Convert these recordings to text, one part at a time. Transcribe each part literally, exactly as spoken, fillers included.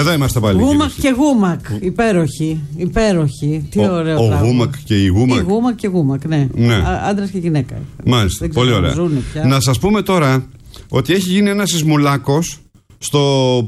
Εδώ είμαστε πάλι. Γούμακ και γούμακ. Υπέροχη. Υπέροχη. Τι ο, ωραίο ο πράγμα. γούμακ και η γούμακ. Η γούμακ και γούμακ, ναι. ναι. Άντρας και γυναίκα. Μάλιστα. Πολύ ωραία. Να σας πούμε τώρα ότι έχει γίνει ένα σεισμουλάκος στο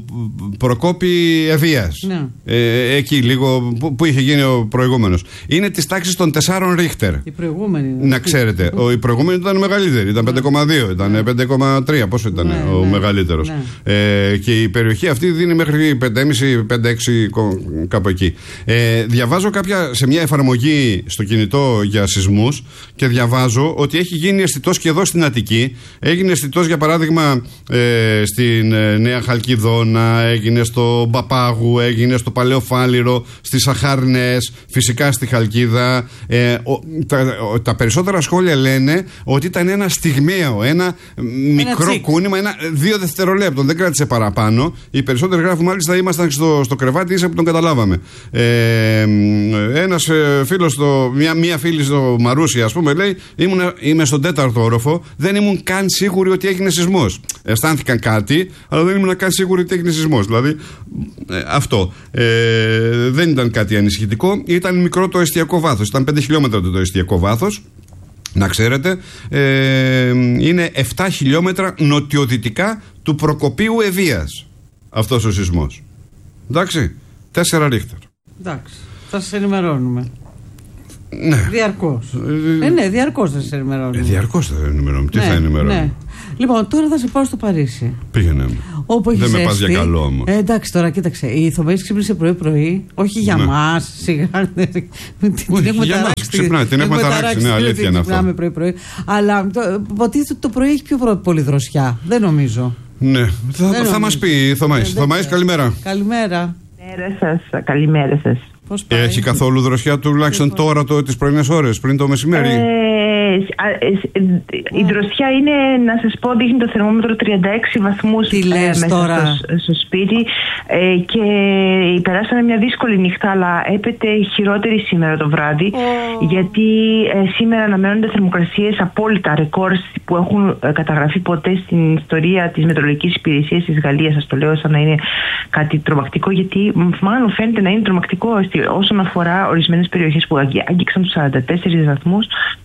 Προκόπη Ευβοίας. Ναι. Ε, εκεί λίγο που, που είχε γίνει ο προηγούμενος. Είναι της τάξης των τεσσάρων Ρίχτερ. Η προηγούμενη. Να ξέρετε. Ο, η προηγούμενη ήταν μεγαλύτερη. Ήταν ναι. πέντε κόμμα δύο, ήταν ναι. πέντε κόμμα τρία. Πόσο ήταν ναι, ο ναι. μεγαλύτερος. Ναι. Ε, και η περιοχή αυτή δίνει μέχρι πέντε κόμμα πέντε πέντε έξι κάπου εκεί. Ε, διαβάζω κάποια σε μια εφαρμογή στο κινητό για σεισμούς και διαβάζω ότι έχει γίνει αισθητός και εδώ στην Αττική. Έγινε αισθητός για παράδειγμα ε, στην ε, Νέα Χαλκιδόνα, έγινε στο Παπάγου, έγινε στο Παλαιό Φάληρο, στις Αχάρνες, φυσικά στη Χαλκίδα. Ε, ο, τα, ο, τα περισσότερα σχόλια λένε ότι ήταν ένα στιγμαίο, ένα, ένα μικρό τσικ. κούνημα, ένα δύο δευτερολέπτων, δεν κράτησε παραπάνω. Οι περισσότεροι γράφουν μάλιστα ήμασταν στο, στο κρεβάτι, ίσα που τον καταλάβαμε. Ε, ένας ε, φίλος, στο, μια, μια φίλη στο Μαρούσι, ας πούμε, λέει: ήμουν, είμαι στον τέταρτο όροφο, δεν ήμουν καν σίγουροι ότι έγινε σεισμός. Αισθάνθηκαν κάτι, αλλά δεν ήμουν καν σίγουροι ότι έγινε σεισμός. Δηλαδή, ε, αυτό. Ε, δεν ήταν κάτι ανησυχητικό. Ήταν μικρό το εστιακό βάθος. Ήταν πέντε χιλιόμετρα το εστιακό βάθος. Να ξέρετε, ε, είναι επτά χιλιόμετρα νοτιοδυτικά του Προκοπίου Ευβοίας αυτός ο σεισμός. Εντάξει, τέσσερα Ρίχτερ. Εντάξει, θα σας ενημερώνουμε. Ναι. Διαρκώς. Ε, ε, ναι, διαρκώς θα σας ενημερώνουμε. Ε, διαρκώς θα ενημερώνουμε. Τι ναι, θα ενημερώνουμε. Ναι. Λοιπόν, τώρα θα σε πάω στο Παρίσι. Πήγαινε. Όπου δεν με πας για καλό όμως. Ε, εντάξει, τώρα κοίταξε. Η Θωμαής ξύπνησε πρωί-πρωί. Όχι για ναι. μας. Σιγά. Όχι, για μας ξυπνάει. Την έχουμε ταράξει. Ναι, αλήθεια είναι αυτό. Ξυπνάμε πρωί-πρωί. Αλλά υποτίθεται το πρωί έχει πιο πολύ δροσιά. Δεν νομίζω. Ναι. Θα, θα μας πει η Θωμαής. Θωμαής, καλημέρα. Καλημέρα. Καλημέρα σας. Καλημέρα σας. Έχει καθόλου δροσιά τουλάχιστον τώρα το, τις πρωινές ώρες, πριν το μεσημέρι? Ε, η δροσιά είναι, να σας πω, δείχνει το θερμόμετρο τριάντα έξι βαθμούς Τι λες μέσα τώρα? Στο, στο σπίτι ε, και περάσαμε μια δύσκολη νύχτα, αλλά έπεται χειρότερη σήμερα το βράδυ oh. γιατί ε, σήμερα αναμένονται θερμοκρασίες απόλυτα ρεκόρ που έχουν ε, καταγραφεί ποτέ στην ιστορία της μετεωρολογικής υπηρεσίας της Γαλλίας. Σας το λέω σαν να είναι κάτι τρομακτικό, γιατί μάλλον φαίνεται να είναι τρομακτικό όσον αφορά ορισμένες περιοχές που άγγιξαν τους σαράντα τέσσερις βαθμούς.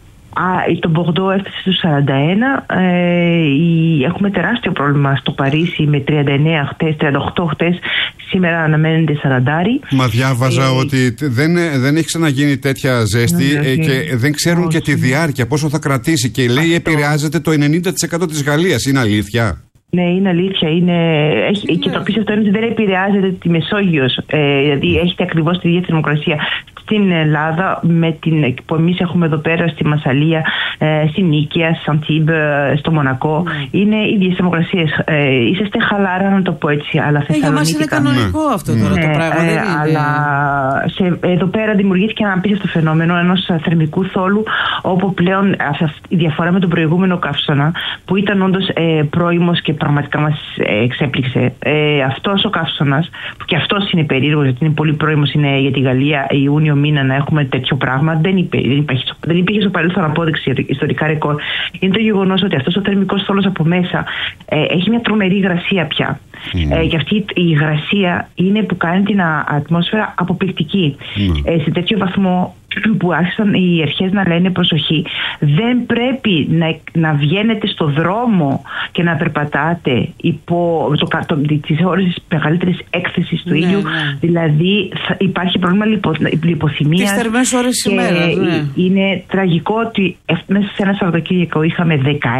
Το Μπορντό έφτασε στους σαράντα ένα. Ε, έχουμε τεράστιο πρόβλημα στο Παρίσι με τριάντα εννέα χτες, τριάντα οκτώ χτες. Σήμερα αναμένεται σαράντα. Μα διάβαζα ε, ότι δεν, δεν έχει ξαναγίνει τέτοια ζέστη ε, και δεν ξέρουν όχι. και τη διάρκεια, πόσο θα κρατήσει. Και λέει αυτό. Επηρεάζεται το ενενήντα τοις εκατό της Γαλλίας. Είναι αλήθεια? Ναι, είναι αλήθεια. Είναι... Έχει... Και το απίστευτο είναι ότι δεν επηρεάζεται τη Μεσόγειος. Ε, δηλαδή έχετε ακριβώς τη ίδια θερμοκρασία στην Ελλάδα με την που εμείς έχουμε εδώ πέρα στη Μασσαλία, ε, στη Νίκαια, στη Αντίμπ, στο Μονακό. Mm. Είναι ίδιες θερμοκρασίες. Ε, είσαστε χαλάρα, να το πω έτσι. Αλλά ε, για μας είναι κανονικό ναι. αυτό τώρα ναι, το πράγμα. Ε, ε, αλλά σε, εδώ πέρα δημιουργήθηκε ένα απίστευτο φαινόμενο ενός θερμικού θόλου, όπου πλέον η διαφορά με τον προηγούμενο καύσωνα, που ήταν όντως ε, πρώιμος και πραγματικά μας ε, εξέπληξε. Ε, αυτός ο καύσωνας, που και αυτός είναι περίεργος, γιατί είναι πολύ πρώιμος, είναι για τη Γαλλία Ιούνιο μήνα να έχουμε τέτοιο πράγμα, δεν, υπέ, δεν, υπήρχε, δεν υπήρχε στο παρελθόν απόδειξη ιστορικά ρεκόρ. Είναι το γεγονός ότι αυτός ο θερμικός θόλος από μέσα ε, έχει μια τρομερή υγρασία πια. Mm. Ε, και αυτή η υγρασία είναι που κάνει την α, ατμόσφαιρα αποπληκτική. Mm. Ε, σε τέτοιο βαθμό που άρχισαν οι αρχές να λένε προσοχή, δεν πρέπει να, να βγαίνετε στο δρόμο και να περπατάτε υπό το, το, τις ώρες της μεγαλύτερης έκθεσης του ναι, ήλιου. Ναι. Δηλαδή θα, υπάρχει πρόβλημα λιπο, λιποθυμίας. Τις θερμές ώρες της ημέρας. Ναι. Είναι τραγικό ότι μέσα σε ένα Σαββατοκύριακο είχαμε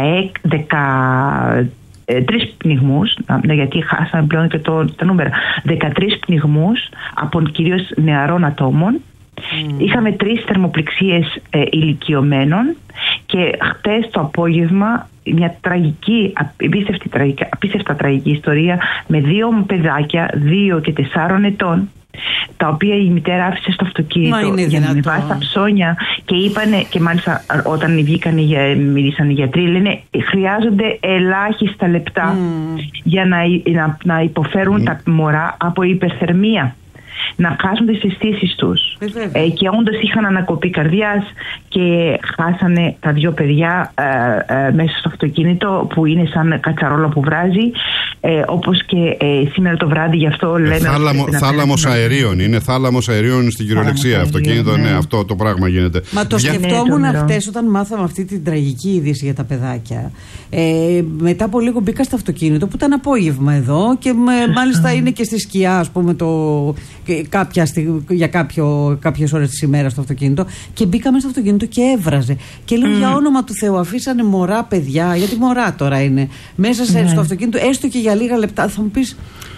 δέκα τρεις πνιγμούς, γιατί χάσαμε πλέον και το, τα νούμερα, δεκατρείς πνιγμούς από κυρίως νεαρών ατόμων. Mm. Είχαμε τρεις θερμοπληξίες ε, ηλικιωμένων και χτες το απόγευμα μια τραγική, απίστευτη, τραγική, απίστευτα τραγική ιστορία με δύο παιδάκια, δύο και τεσσάρων ετών, τα οποία η μητέρα άφησε στο αυτοκίνητο για να μην πάει στα ψώνια και είπανε, και μάλιστα όταν βγήκαν, μίλησαν οι γιατροί, λένε χρειάζονται ελάχιστα λεπτά mm. για να, να, να υποφέρουν mm. τα μωρά από υπερθερμία. να χάσουν τις αισθήσεις τους. Ε, και όντως είχαν ανακοπή καρδιάς και χάσανε τα δύο παιδιά ε, ε, μέσα στο αυτοκίνητο που είναι σαν κατσαρόλα που βράζει. Ε, όπως και ε, σήμερα το βράδυ, γι' αυτό λέμε. Ε, θάλαμο, θάλαμος αερίων. Είναι θάλαμος αερίων στην κυριολεξία. Αυτοκίνητο, ναι, αυτό το πράγμα γίνεται. Μα το σκεφτόμουν ναι, χτες όταν μάθαμε αυτή την τραγική είδηση για τα παιδάκια. Ε, μετά από λίγο μπήκα στο αυτοκίνητο που ήταν απόγευμα εδώ και με, μάλιστα είναι και στη σκιά, ας πούμε, το, κάποια, για κάποιο, κάποιες ώρες της ημέρας στο αυτοκίνητο. Και μπήκαμε στο αυτοκίνητο και έβραζε. Και λέω mm. για όνομα του Θεού, αφήσανε μωρά παιδιά, γιατί μωρά τώρα είναι, μέσα σε, mm. στο αυτοκίνητο, έστω και για λίγα λεπτά. Θα μου πεις.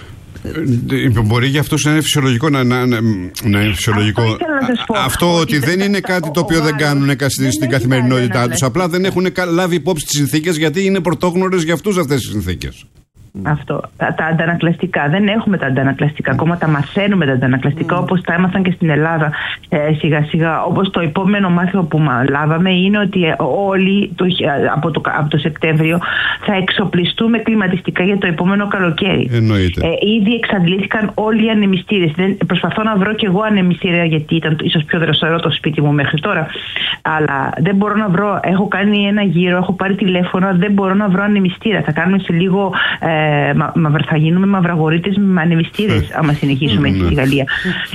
Μπορεί για αυτούς να είναι φυσιολογικό να, να, να, να είναι φυσιολογικό. Αυτό, αυτό ότι δεν είναι κάτι το οποίο δεν κάνουν στην καθημερινότητά τους. Απλά δεν έχουν λάβει υπόψη τις συνθήκες, γιατί είναι πρωτόγνωρες για αυτούς αυτές τις συνθήκες. Αυτό. Τα, τα αντανακλαστικά. Δεν έχουμε τα αντανακλαστικά. Ακόμα τα μαθαίνουμε τα αντανακλαστικά, mm. όπως τα έμαθαν και στην Ελλάδα ε, σιγά σιγά. Όπως το επόμενο μάθημα που λάβαμε είναι ότι όλοι το, από, το, από το Σεπτέμβριο θα εξοπλιστούμε κλιματιστικά για το επόμενο καλοκαίρι. Εννοείται. Ε, ήδη εξαντλήθηκαν όλοι οι ανεμιστήρες. Προσπαθώ να βρω κι εγώ ανεμιστήρια, γιατί ήταν ίσως πιο δροσερό το σπίτι μου μέχρι τώρα. Αλλά δεν μπορώ να βρω. Έχω κάνει ένα γύρο, έχω πάρει τηλέφωνο, δεν μπορώ να βρω ανεμιστήρα. Θα κάνουμε σε λίγο. Ε, Μα, μα, θα γίνουμε μαυραγορείτες με ανεμιστήρες άμα συνεχίσουμε στη Γαλλία.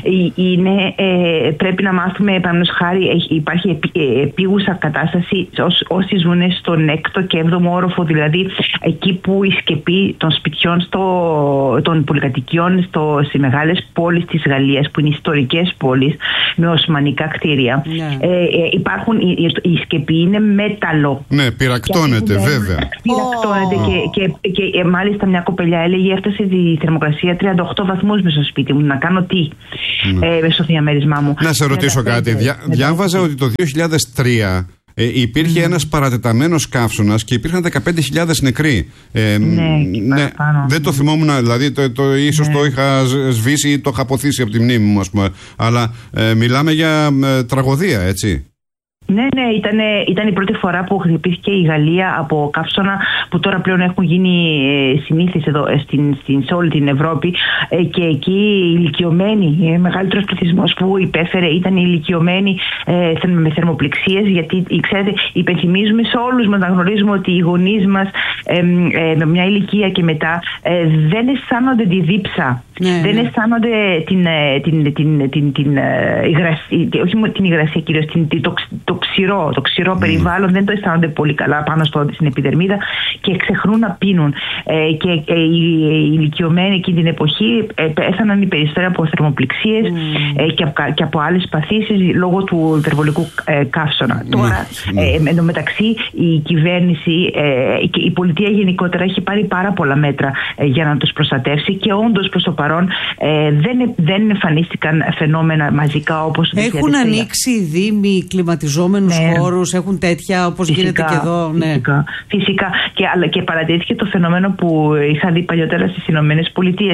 Είναι, ε, πρέπει να μάθουμε, επανώς χάρη, υπάρχει επί, ε, επίγουσα κατάσταση ως, όσοι ζουν στον έκτο και έβδομο όροφο, δηλαδή εκεί που η σκεπή των σπιτιών, στο, των πολυκατοικιών στο, σε μεγάλες πόλεις της Γαλλίας, που είναι ιστορικές πόλεις με οσμανικά κτίρια, yeah. ε, ε, υπάρχουν, η, η σκεπή είναι μέταλλο. Ναι, πυρακτώνεται, βέβαια. Πυρακτώνεται oh. και, και, και, και μάλιστα μια κοπελιά έλεγε έφτασε η θερμοκρασία τριάντα οκτώ βαθμούς μέσα στο σπίτι μου. Να κάνω τι mm. ε, μέσα στο διαμέρισμά μου. Να σε ρωτήσω κάτι. Διά, διάβαζα ότι το δύο χιλιάδες τρία ε, υπήρχε mm. ένας παρατεταμένος καύσωνας και υπήρχαν δεκαπέντε χιλιάδες νεκροί. Ε, ναι, ναι, δεν το θυμόμουν, δηλαδή το, το, ίσως ναι. το είχα σβήσει ή το είχα αποθήσει από τη μνήμη μου, ας πούμε. Αλλά ε, μιλάμε για ε, τραγωδία, έτσι. Ναι, ναι, ήταν, ήταν η πρώτη φορά που χτυπήθηκε η Γαλλία από καύσωνα, που τώρα πλέον έχουν γίνει συνήθεις εδώ στην, στην, σε όλη την Ευρώπη, και εκεί οι ηλικιωμένοι, μεγαλύτερος πληθυσμός που υπέφερε ήταν οι ηλικιωμένοι ε, με θερμοπληξίες, γιατί ξέρετε, υπενθυμίζουμε σε όλους μας να γνωρίζουμε ότι οι γονείς μας ε, ε, με μια ηλικία και μετά ε, δεν αισθάνονται τη δίψα. Ναι, δεν ναι. αισθάνονται την, την, την, την, την, υγρασία, όχι την υγρασία κυρίως, την, το, το ξηρό, το ξηρό mm. περιβάλλον, δεν το αισθάνονται πολύ καλά πάνω στο, στην επιδερμίδα και ξεχνούν να πίνουν. Ε, και ε, οι, οι ηλικιωμένοι εκείνη την εποχή ε, πέθαναν οι περισσότεροι από θερμοπληξίες mm. ε, και, και από άλλες παθήσεις λόγω του υπερβολικού ε, καύσωνα. Mm. Τώρα, ε, εν τω μεταξύ, η κυβέρνηση ε, και η πολιτεία γενικότερα έχει πάρει πάρα πολλά μέτρα ε, για να τους προστατεύσει, και όντως προς το παρόν Ε, δεν, δεν εμφανίστηκαν φαινόμενα μαζικά όπως έχουν ανοίξει οι δήμοι κλιματιζόμενους ναι. χώρους, έχουν τέτοια όπως φυσικά, γίνεται και εδώ. Ναι. Φυσικά, φυσικά. Και, αλλά και παρατηρήθηκε το φαινόμενο που είχα δει παλιότερα στις Ηνωμένες Πολιτείες,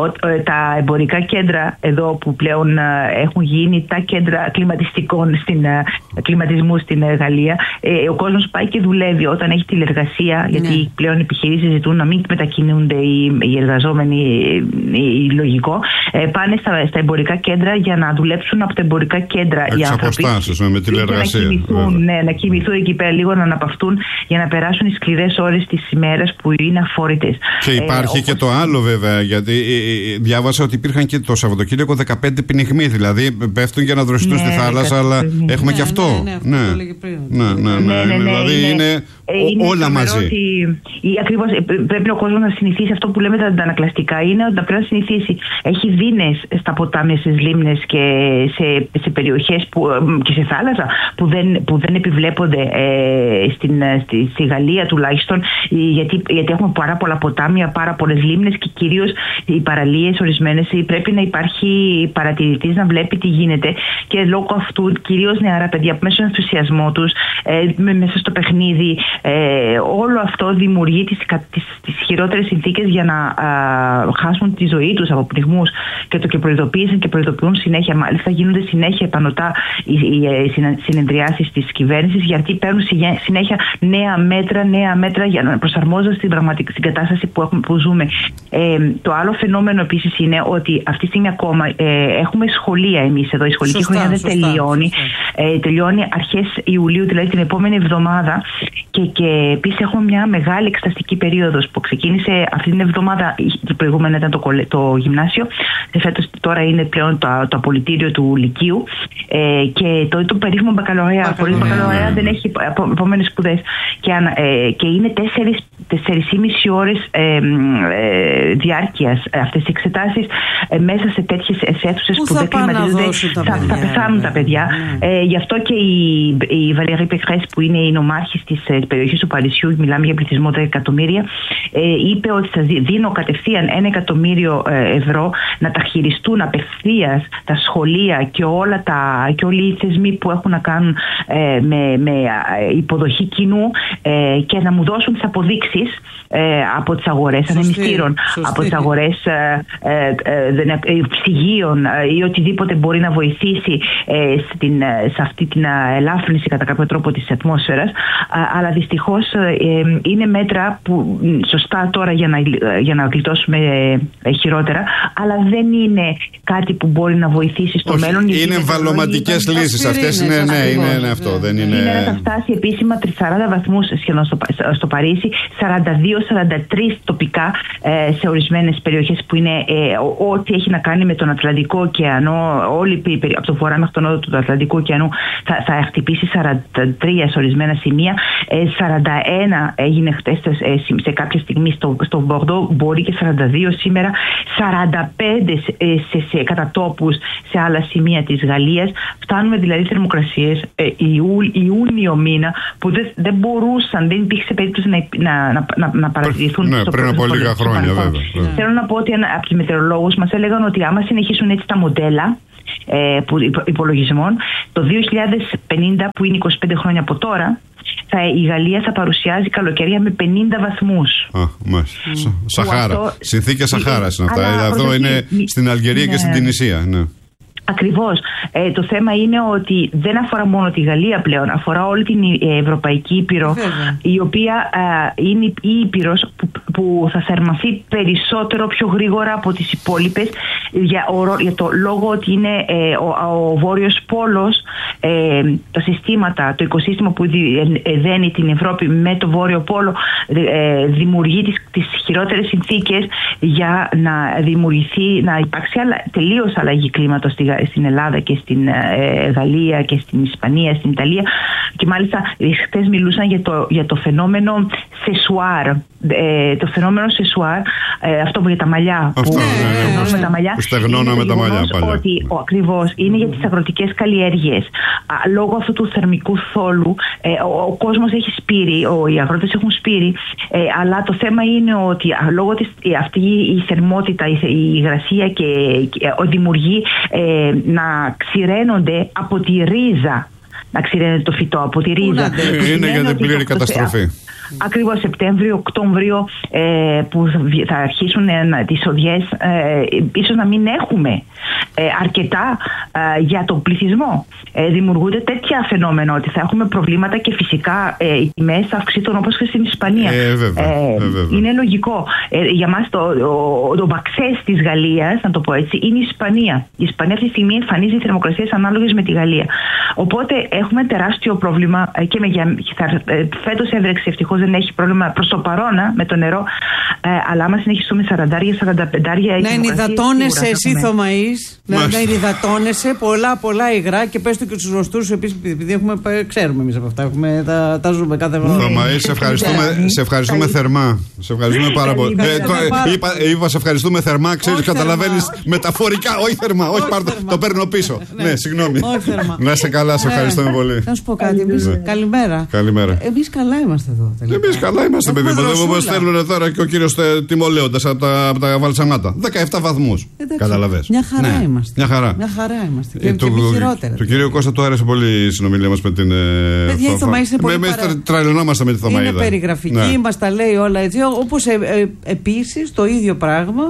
τα εμπορικά κέντρα εδώ που πλέον έχουν γίνει τα κέντρα κλιματιστικών στην, κλιματισμού στην Γαλλία, ε, ο κόσμος πάει και δουλεύει όταν έχει τηλεργασία, ναι. γιατί πλέον οι επιχειρήσεις ζητούν να μην μετακινούνται οι, οι εργαζόμενοι, οι λογικό, ε, πάνε στα, στα εμπορικά κέντρα για να δουλέψουν από τα εμπορικά κέντρα οι άνθρωποι. Με τηλεργασία. Να κοιμηθούν, ναι, να κοιμηθούν εκεί πέρα λίγο, να αναπαυτούν για να περάσουν οι σκληρές ώρες της ημέρας που είναι αφόρητες. Και υπάρχει ε, και όπως... το άλλο βέβαια, γιατί ε, διάβασα ότι υπήρχαν και το Σαββατοκύριακο δεκαπέντε πνιγμοί, δηλαδή πέφτουν για να δροσιστούν ναι, στη θάλασσα, αλλά ναι, έχουμε ναι, και αυτό. Ναι, ναι, ναι, ναι, ναι, ναι, ναι, ναι, δηλαδή είναι, είναι, είναι όλα μαζί. Ότι, ακριβώς, πρέπει ο κόσμος να συνηθίσει αυτό που λέμε τα αντανακλαστικά, είναι ότι πρέπει να συνηθίσει. Έχει δίνες στα ποτάμια, στις λίμνες και σε, σε περιοχές που, και σε θάλασσα που δεν, που δεν επιβλέπονται ε, στην, στη, στη Γαλλία τουλάχιστον, γιατί, γιατί έχουμε πάρα πολλά ποτάμια, πάρα πολλές λίμνες και κυρίως οι παραλίες ορισμένες πρέπει να υπάρχει παρατηρητής να βλέπει τι γίνεται, και λόγω αυτού κυρίως νεαρά παιδιά που μέσα στον ενθουσιασμό τους, ε, μέσα στο παιχνίδι, ε, όλο αυτό δημιουργεί τις, τις, τις χειρότερες συνθήκες για να α, χάσουν τη ζωή τους από πνιγμούς, και το και προειδοποίησαν και προειδοποιούν συνέχεια. Μάλιστα γίνονται συνέχεια επανωτά οι, οι, οι συνεδριάσεις της κυβέρνησης, γιατί παίρνουν συνέχεια νέα μέτρα, νέα μέτρα για να προσαρμόζονται στην πραγματική στην κατάσταση που, έχουμε, που ζούμε. Ε, το άλλο φαινόμενο επίσης είναι ότι αυτή τη στιγμή ακόμα ε, έχουμε σχολεία εμείς εδώ. Η σχολική σωστά, χρονιά δεν σωστά, τελειώνει. σωστά. Ε, τελειώνει αρχές Ιουλίου, δηλαδή την επόμενη εβδομάδα. Και, και επίσης έχουμε μια μεγάλη εξεταστική περίοδος που ξεκίνησε αυτή την εβδομάδα. Η προηγούμενη ήταν το, το γυμνάσιο. Φέτος τώρα είναι πλέον το, το απολυτήριο του Λυκείου. Ε, και το, το περίφημο μπακαλωρέα. Χωρίς μπακαλωρέα δεν έχει επόμενες σπουδές. Και, ε, και είναι τέσσερις, τέσσερις ή μισή ώρες ε, ε, διάρκειας αυτές οι εξετάσεις ε, μέσα σε τέτοιες αίθουσες που δεν κλιματίζονται. Θα, θα πεθάνουν τα παιδιά. Mm. Ε, γι' αυτό και η, η Βαλέρη Πεκρές, που είναι η νομάρχης της ε, περιοχής του Παρισιού, μιλάμε για πληθυσμό δέκα εκατομμύρια, ε, είπε ότι θα δίνω κατευθείαν ένα εκατομμύριο ε, ευρώ να τα χειριστούν απευθείας τα σχολεία και, όλα τα, και όλοι οι θεσμοί που έχουν να κάνουν ε, με, με υποδοχή κοινού ε, και να μου δώσουν τις αποδείξεις ε, από τις αγορές ανεμιστήρων, από τις αγορές ε, ε, ε, ψυγείων ε, ή οτιδήποτε μπορεί να βοηθήσει ε, στην, σε αυτή την ελάφρυνση κατά κάποιο τρόπο της ατμόσφαιρας. Α, αλλά δυστυχώς ε, είναι μέτρα που σωστά τώρα για να, για να γλιτώσουμε ε, χειρότερα, αλλά δεν είναι κάτι που μπορεί να βοηθήσει στο όχι, μέλλον. Είναι εμβαλωματικές λύσεις αυτές. Είναι, ναι, είναι, είναι αυτό. Δεν είναι... είναι να θα φτάσει επίσημα σαράντα βαθμούς σχεδόν στο, στο Παρίσι, σαράντα δύο σαράντα τρία τοπικά ε, σε ορισμένες περιοχές που είναι ε, ό,τι έχει να κάνει με τον Ατλαντικό ωκεανό, όλη από το βορρά μέχρι τον νότο του Ατλαντικού ωκεανού θα, θα χτυπήσει σαράντα τρία σε ορισμένα σημεία, ε, σαράντα ένα έγινε χτες ε, σε κάποια στιγμή στο, στο Μπορντό, μπορεί και σαράντα δύο σήμερα, σαράντα πέντε ε, σε, σε κατατόπους σε άλλα σημεία της Γαλλίας. Φτάνουμε δηλαδή θερμοκρασίες ε, Ιού, Ιούνιο μήνα που δεν, δεν μπορούσαν, δεν υπήρξε περίπτωση να, να, να, να, να παρατηρηθούν. Ναι, πριν από λίγα χρόνια βέβαια. Yeah. Θέλω να πω ότι από τους μετεωρολόγους μας έλεγαν ότι άμα συνεχίσουν έτσι τα μοντέλα ε, που, υπολογισμών, το δύο χιλιάδες πενήντα, που είναι είκοσι πέντε χρόνια από τώρα, θα, η Γαλλία θα παρουσιάζει καλοκαιρία με πενήντα βαθμούς. Α, μάλιστα. Mm. Σαχάρα. Αυτό... Συνθήκες Σαχάρας είναι αυτά. Αυτό είναι μη... στην Αλγερία ναι. και στην Τινησία. Ναι. Ακριβώς. Ε, το θέμα είναι ότι δεν αφορά μόνο τη Γαλλία πλέον, αφορά όλη την Ευρωπαϊκή Ήπειρο, Βέβαια. η οποία ε, είναι η Ήπειρος που, που θα θερμαθεί περισσότερο πιο γρήγορα από τις υπόλοιπες για, ο, για το λόγο ότι είναι ε, ο, ο Βόρειος Πόλος, ε, τα συστήματα, το οικοσύστημα που δένει την Ευρώπη με το Βόρειο Πόλο ε, δημιουργεί τις, τις χειρότερες συνθήκες για να δημιουργηθεί, να υπάρξει άλλα, τελείως αλλαγή κλίματος στη στην Ελλάδα και στην ε, Γαλλία και στην Ισπανία, στην Ιταλία, και μάλιστα χτες μιλούσαν για το, για το φαινόμενο σεσουάρ, ε, το φαινόμενο σεσουάρ, ε, αυτό που για τα μαλλιά, αυτό, που, ναι, ναι, με τα μαλλιά, που στεγνώνα με τα μαλλιά παλιά. Ότι ο, ακριβώς είναι για τις αγροτικές καλλιέργειες. Α, λόγω αυτού του θερμικού θόλου ε, ο, ο κόσμος έχει σπείρει, ο, οι αγρότες έχουν σπείρει, ε, αλλά το θέμα είναι ότι α, λόγω της, αυτή η θερμότητα, η, η υγρασία και, και ο δημιουργεί ε, να ξηραίνονται από τη ρίζα, να ξηραίνεται το φυτό από τη ρίζα. Είναι για την πλήρη καταστροφή. Ακριβώς Σεπτέμβριο, Οκτώβριο ε, που θα αρχίσουν ε, τις οδιές, ε, ίσως να μην έχουμε ε, αρκετά ε, για τον πληθυσμό. Ε, δημιουργούνται τέτοια φαινόμενα ότι θα έχουμε προβλήματα και φυσικά ε, οι τιμές θα αυξηθούν όπως και στην Ισπανία. Ε, βέβαια, ε, ε, βέβαια. Είναι λογικό. Ε, για μας το, το, το μπαξές της Γαλλίας, να το πω έτσι, είναι η Ισπανία. Η Ισπανία αυτή τη στιγμή εμφανίζει θερμοκρασίες ανάλογες με τη Γαλλία. Οπότε έχουμε τεράστιο πρόβλημα ε, και με, θα, ε, φέτος έβρεξε, ευτυχώς δεν έχει πρόβλημα προς το παρόν με το νερό, ε, αλλά άμα συνεχίσουμε σαράντα σαράντα πέντε. Να ενυδατώνεσαι εσύ, Θωμαής, να, να ενυδατώνεσαι πολλά πολλά υγρά και πες το και στους ζωστούς επίσης, επειδή έχουμε, ξέρουμε εμείς από αυτά, έχουμε, τα, τα ζούμε κάθε φορά. Θωμαής, σε ευχαριστούμε, σε ευχαριστούμε θερμά. Σε ευχαριστούμε πάρα πολύ. Είπα, είπα σε ευχαριστούμε θερμά, ξέρεις, καταλαβαίνεις μεταφορικά, όχι θερμά, όχι το παίρνω πίσω. Ναι, συγγνώμη. Να είσαι καλά, σε ευχαριστούμε πολύ. Να σου πω κάτι, καλημέρα. Εμείς καλά είμαστε εδώ. Εμείς καλά είμαστε, παιδί μου. Μας στέλνουν τώρα και ο κύριος τιμολέοντας από τα, από τα βαλσαμάτα. δεκαεπτά βαθμούς. Καταλαβες. Μια χαρά ναι. είμαστε. Μια χαρά. Μια χαρά είμαστε. Και, ε, και του, χειρότερα. Του κυρίου Κώστα του άρεσε πολύ η συνομιλία μας με την. Παιδιά, η Θωμαής είναι πολύ. Με, παρα... Τραλαινόμαστε με τη Θωμαίδα. Είναι περιγραφική, ναι. Μας τα λέει όλα έτσι. Όπως ε, ε, επίσης το ίδιο πράγμα.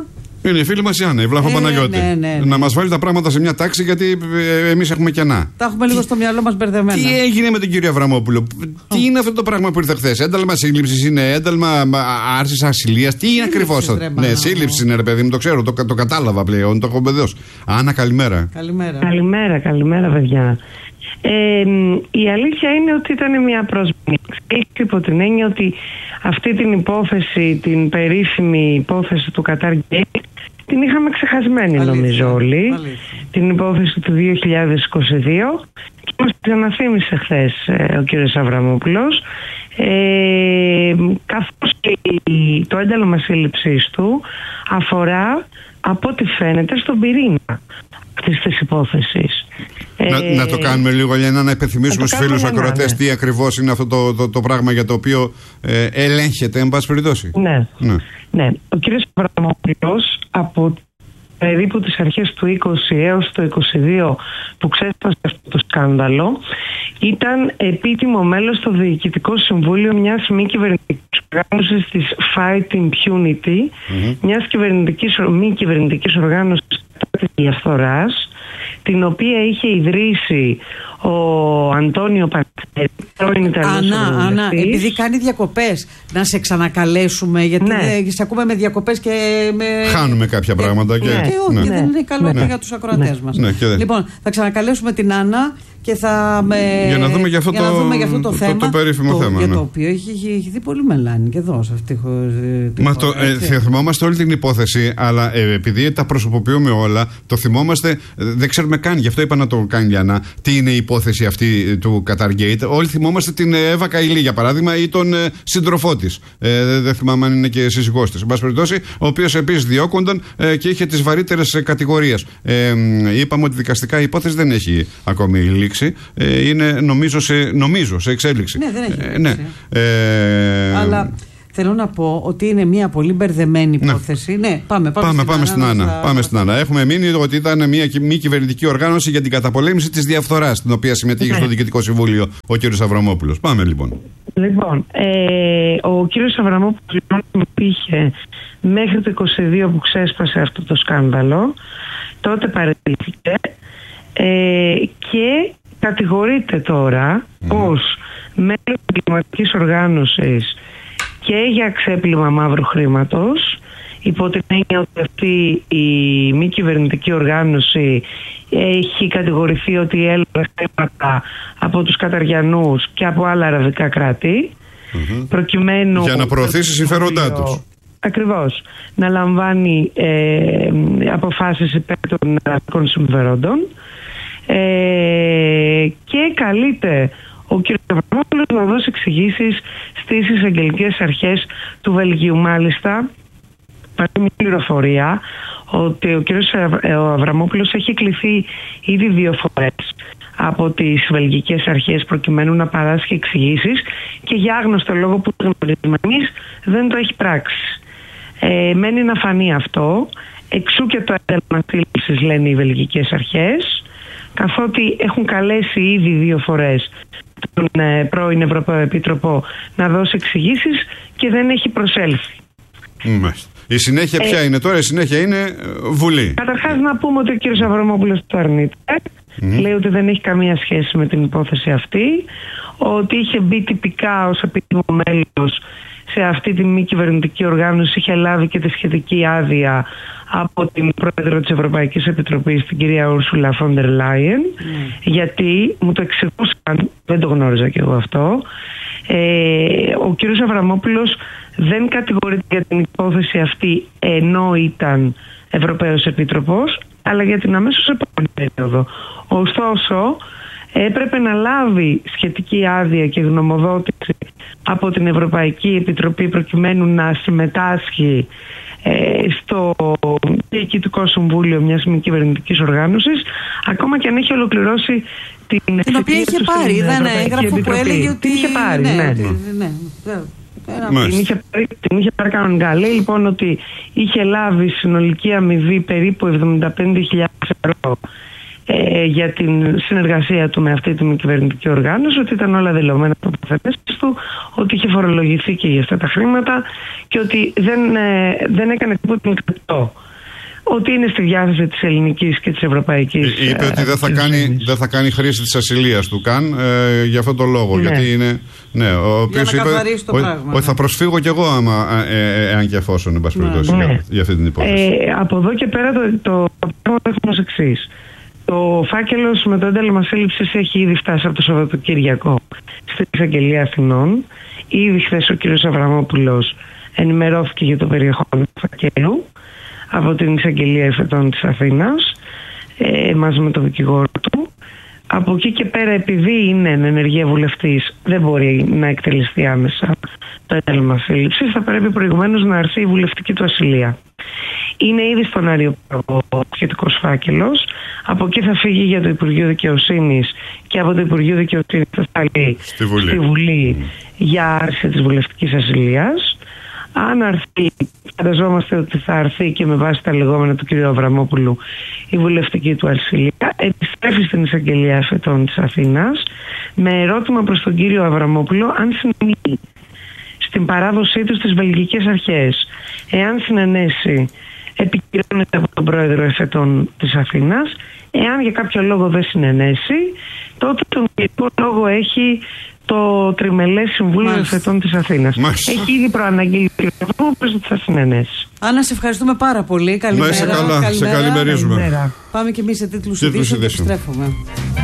Είναι η φίλη μας η Άννα, η Βλάχο ε, Παναγιώτη. Ναι, ναι, ναι. Να μας βάλει τα πράγματα σε μια τάξη, γιατί ε, εμείς έχουμε κενά. Τα έχουμε λίγο στο μυαλό μας μπερδεμένα. Τι έγινε με τον κύριο Αβραμόπουλο, τι είναι αυτό το πράγμα που ήρθε χθες? Ένταλμα σύλληψης είναι, ένταλμα άρσης ασυλίας, τι είναι ακριβώς? Ναι, σύλληψη είναι, ρε παιδί μου, το ξέρω, το, το κατάλαβα πλέον, το έχω μπεδώσει. Άννα, καλημέρα. Καλημέρα, καλημέρα, καλημέρα παιδιά. Ε, η αλήθεια είναι ότι ήταν μια πρόσμενη εξέλιξη, υπό την έννοια ότι αυτή την υπόθεση, την περίφημη υπόθεση του Qatar Gate, την είχαμε ξεχασμένη, αλήθεια, νομίζω όλοι. Αλήθεια. Την υπόθεση του δύο χιλιάδες είκοσι δύο, και μας την αναθύμισε χθες ε, ο κύριος Αβραμόπουλος, ε, καθώς και το ένταλμα σύλληψης του αφορά, από ό,τι φαίνεται, στον πυρήνα αυτής της υπόθεσης. Να, ε, να το κάνουμε λίγο, Λένα, να υπενθυμίσουμε στους φίλους ακροατές τι ακριβώς είναι αυτό το, το, το πράγμα για το οποίο ε, ελέγχεται, εν πάση περιπτώσει. Ναι. Ναι. ναι. Ο κύριος Αβραμόπουλος, από περίπου τις αρχές του είκοσι έως το είκοσι δύο που ξέσπασε αυτό το σκάνδαλο, ήταν επίτιμο μέλος στο Διοικητικό Συμβούλιο μιας μη κυβερνητικής οργάνωσης της Fight Impunity, mm-hmm. μιας κυβερνητικής, μη κυβερνητικής οργάνωσης της διαφθοράς, την οποία είχε ιδρύσει ο Αντώνιο Παντσέρη, πρώην Ιταλός Ανά, Ανά, επειδή κάνει διακοπές, να σε ξανακαλέσουμε, γιατί ναι. δε, σε ακούμε με διακοπές και με... χάνουμε κάποια πράγματα. Και, ναι. και όχι, ναι. δεν είναι καλό ναι. για τους ακροατές ναι. μας. Ναι, λοιπόν, θα ξανακαλέσουμε την Άννα και θα με... για να δούμε για αυτό, για το, να δούμε για αυτό το, το θέμα, το, το περίφημο το, θέμα. Για ναι. το οποίο έχει, έχει, έχει δει πολύ μελάνη και εδώ σε αυτή τη Μα χώρα. Το, ε, θυμόμαστε όλη την υπόθεση, αλλά ε, επειδή τα προσωποποιούμε όλα, το θυμόμαστε, ε, δεν ξέρουμε καν, γι' αυτό είπα να το κάνει η Άννα, τι είναι η υπόθεση αυτή του Qatar Gate. Όλοι θυμόμαστε την Εύα Καηλή, για παράδειγμα, ή τον ε, σύντροφό της. Ε, δεν θυμάμαι αν είναι και σύζυγός της. Εν πάση περιπτώσει, ο οποίος επίσης διώκονταν ε, και είχε τις βαρύτερες κατηγορίες. Ε, είπαμε ότι δικαστικά η υπόθεση δεν έχει ακόμη λήξει. Ε, είναι νομίζω σε, νομίζω σε εξέλιξη. Ναι, δεν έχει ε, ναι. ε, Αλλά θέλω να πω ότι είναι μια πολύ μπερδεμένη υπόθεση. Ναι, ναι πάμε, πάμε, πάμε, στην, πάμε, στην Άννα, θα... πάμε στην Άννα. Έχουμε μείνει ότι ήταν μια μη κυβερνητική οργάνωση για την καταπολέμηση της διαφθοράς, στην οποία συμμετείχε ναι. στο Διοικητικό Συμβούλιο ο κύριος Αβραμόπουλος. Πάμε λοιπόν. Λοιπόν, ε, ο κύριος Αβραμόπουλος υπήρχε μέχρι το είκοσι δύο που ξέσπασε αυτό το σκάνδαλο. Τότε παραιτήθηκε ε, και κατηγορείται τώρα mm. ως μέλος εγκληματικής οργάνωσης και για ξέπλυμα μαύρου χρήματος, υπό την έννοια ότι αυτή η μη κυβερνητική οργάνωση έχει κατηγορηθεί ότι έλαβε χρήματα από τους Καταριανούς και από άλλα αραβικά κράτη, mm-hmm. προκειμένου για να προωθήσει συμφέροντά τους. Ακριβώς. Να λαμβάνει ε, αποφάσεις υπέρ των αραβικών συμφερόντων, ε, και καλείται ο κ. Αβραμόπουλος να δώσει εξηγήσεις στις εισαγγελικές αρχές του Βελγίου. Μάλιστα, υπάρχει μια πληροφορία ότι ο κ. Αβραμόπουλος έχει κληθεί ήδη δύο φορές από τις βελγικές αρχές προκειμένου να παράσχει εξηγήσεις, και για άγνωστο λόγο που γνωρίζουμε εμείς δεν το έχει πράξει. Ε, μένει να φανεί αυτό, εξού και το ένταλμα σύλληψης, λένε οι βελγικές αρχές, καθότι έχουν καλέσει ήδη δύο φορές τον ε, πρώην Ευρωπαίο Επίτροπο να δώσει εξηγήσεις και δεν έχει προσέλθει. Μάλιστα. Η συνέχεια ποια ε, είναι τώρα? Η συνέχεια είναι Βουλή. Καταρχάς να πούμε ότι ο κ. Αβραμόπουλος το αρνείται. Mm. Λέει ότι δεν έχει καμία σχέση με την υπόθεση αυτή, ότι είχε μπει τυπικά ως επίτιμο μέλος σε αυτή τη μη κυβερνητική οργάνωση, είχε λάβει και τη σχετική άδεια από την πρόεδρο της Ευρωπαϊκής Επιτροπής, την κυρία Ούρσουλα Φόντερ Λάιεν, mm. γιατί μου το εξηγούσαν, δεν το γνώριζα κι εγώ αυτό, ε, ο κύριος Αβραμόπουλος δεν κατηγορείται για την υπόθεση αυτή ενώ ήταν Ευρωπαίος Επίτροπος, αλλά για την αμέσως επόμενη περίοδο. Ωστόσο, έπρεπε να λάβει σχετική άδεια και γνωμοδότηση από την Ευρωπαϊκή Επιτροπή προκειμένου να συμμετάσχει ε, στο Διοικητικό Συμβούλιο μιας μη κυβερνητικής οργάνωσης, ακόμα και αν έχει ολοκληρώσει την, την οποία είχε πάρει, δεν έγραφε που έλεγε ότι την είχε πάρει, ναι, ναι. ναι. ναι. Την είχε, πάρει, την είχε πάρει κανονικά. Λέει λοιπόν ότι είχε λάβει συνολική αμοιβή περίπου εβδομήντα πέντε χιλιάδες ευρώ ε, για την συνεργασία του με αυτή τη μη κυβερνητική οργάνωση, ότι ήταν όλα δηλωμένα από το θέσεις του, ότι είχε φορολογηθεί και για αυτά τα χρήματα και ότι δεν, ε, δεν έκανε τίποτα κρατό. ότι είναι στη διάθεση της ελληνικής και της ευρωπαϊκής. Είπε ότι δεν θα, κάνει, δεν θα κάνει χρήση της ασυλίας του καν ε, για αυτόν τον λόγο. Ναι. Γιατί είναι. Ναι, ο οποίος είπε ότι θα προσφύγω κι εγώ άμα, ε, εάν και εφόσον, εν πάση περιπτώσει, ναι. για, για αυτή την υπόθεση. Ε, από εδώ και πέρα το, το, το πράγμα το έχουμε ως εξής. Το φάκελος με το ένταλμα σύλληψης έχει ήδη φτάσει από το Σαββατοκύριακο στην Εισαγγελία Αθηνών. Ήδη χθες ο κ. Αβραμόπουλος ενημερώθηκε για το περιεχόμενο του φακέλου από την Εισαγγελία Εφετών της Αθήνας, ε, μαζί με τον δικηγόρο του. Από εκεί και πέρα, επειδή είναι εν ενεργεία βουλευτής, δεν μπορεί να εκτελεστεί άμεσα το ένταλμα σύλληψης. Θα πρέπει προηγουμένως να αρθεί η βουλευτική του ασυλία. Είναι ήδη στον Άριο Πάγο ο σχετικός φάκελος. Από εκεί θα φύγει για το Υπουργείο Δικαιοσύνης και από το Υπουργείο Δικαιοσύνης θα σταλεί στη Βουλή, στη Βουλή mm. για άρση της βουλευτικής ασυλίας. Αν αρθεί, φανταζόμαστε ότι θα αρθεί και με βάση τα λεγόμενα του κ. Αβραμόπουλου η βουλευτική του ασυλία, επιστρέφει στην Εισαγγελία Εφετών της Αθήνας με ερώτημα προς τον κύριο Αβραμόπουλο αν συνενεί στην παράδοσή του στις βελγικές αρχές. Εάν συνενέσει, επικυρώνεται από τον πρόεδρο Εφετών της Αθήνας. Εάν για κάποιο λόγο δεν συνενέσει, τότε τον τελικό λόγο έχει το Τριμελές Συμβούλιο Εφετών της Αθήνας. Μάλιστα. Έχει ήδη προαναγγείλει ο κ. Αβραμόπουλος ότι θα συνενέσει. Άννα, σε ευχαριστούμε πάρα πολύ. Καλημέρα. Να είσαι καλά. Σε καλημερίζουμε. Πάμε και εμείς σε τίτλους ειδήσεων και επιστρέφουμε.